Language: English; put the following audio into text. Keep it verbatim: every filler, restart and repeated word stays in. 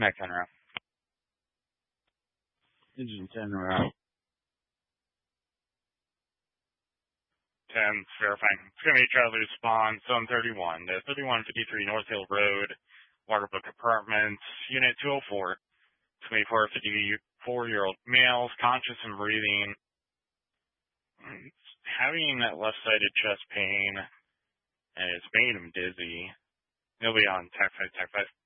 Mac ten route. Engine ten route. ten, verifying. It's going to be Travelers Spawn, Zone thirty-one. The thirty-one fifty-three North Hill Road, Waterbook Apartments, Unit two oh four. twenty-four fifty-four-year-old males, conscious and breathing. Having that left-sided chest pain, and it's made him dizzy. He'll be on T A C five, T A C five.